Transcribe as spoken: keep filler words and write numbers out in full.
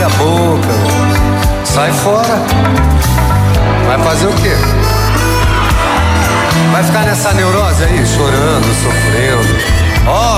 a boca. Sai fora. Vai fazer o quê? Vai ficar nessa neurose aí, chorando, sofrendo. Ó,